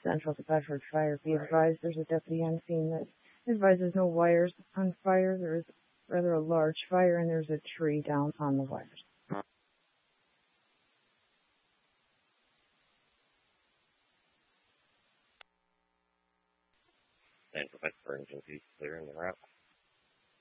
Central to Bedford Fire. Be advised there's a deputy on scene that advises no wires on fire. There is rather a large fire and there's a tree down on the wires. And Bedford agencies clearing the route.